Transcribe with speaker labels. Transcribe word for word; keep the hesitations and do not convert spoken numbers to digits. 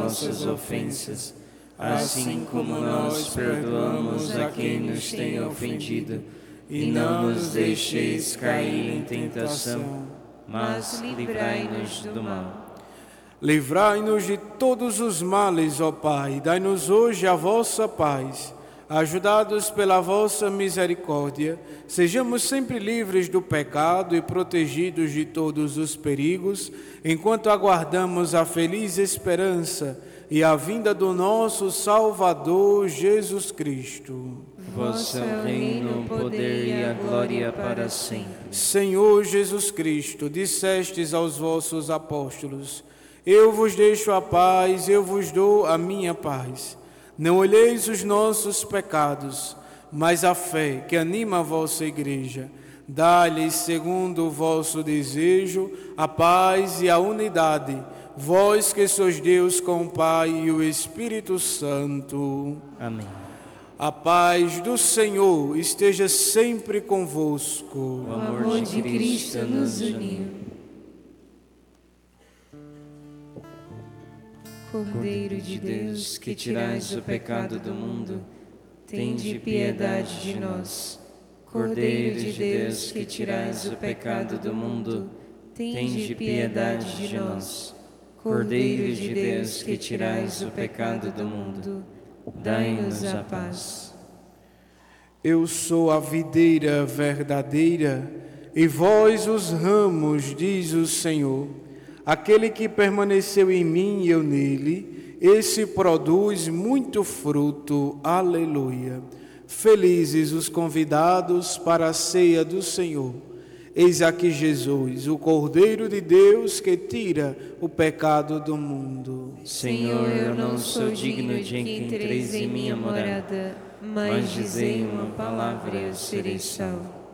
Speaker 1: nossas ofensas, assim como nós perdoamos a quem nos tem ofendido. E não nos deixeis cair em tentação, mas livrai-nos do mal.
Speaker 2: Livrai-nos de todos os males, ó Pai, dai-nos hoje a vossa paz. Ajudados pela vossa misericórdia, sejamos sempre livres do pecado e protegidos de todos os perigos, enquanto aguardamos a feliz esperança e a vinda do nosso Salvador Jesus Cristo.
Speaker 1: Vosso é o reino, o poder e a glória para sempre.
Speaker 2: Senhor Jesus Cristo, dissestes aos vossos apóstolos: eu vos deixo a paz, eu vos dou a minha paz. Não olheis os nossos pecados, mas a fé que anima a vossa igreja. Dá-lhes, segundo o vosso desejo, a paz e a unidade, vós que sois Deus com o Pai e o Espírito Santo.
Speaker 1: Amém.
Speaker 2: A paz do Senhor esteja sempre convosco.
Speaker 1: O amor de Cristo nos uniu. Cordeiro de Deus, que tirais o pecado do mundo, tende piedade de nós. Cordeiro de Deus, que tirais o pecado do mundo, tende piedade de nós. Cordeiro de Deus, que tirais o pecado do mundo, dai-nos a paz.
Speaker 2: Eu sou a videira verdadeira, e vós os ramos, diz o Senhor. Aquele que permaneceu em mim e eu nele, esse produz muito fruto. Aleluia. Felizes os convidados para a ceia do Senhor. Eis aqui Jesus, o Cordeiro de Deus que tira o pecado do mundo.
Speaker 1: Senhor, eu não sou digno de que entreis em minha morada, mas dizei uma palavra e eu serei salvo.